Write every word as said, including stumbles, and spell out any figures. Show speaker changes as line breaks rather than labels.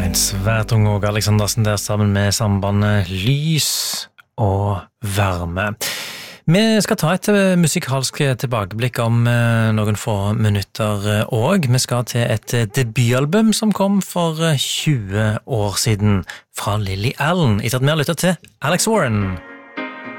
Svært ung og Alexandersen der sammen med sambandet Lys og Varme. Vi skal ta et musikalsk tilbakeblikk om noen få minutter og vi skal til et debutalbum som kom for tjue år siden fra Lily Allen, etter at vi har lyttet til Alex Warren.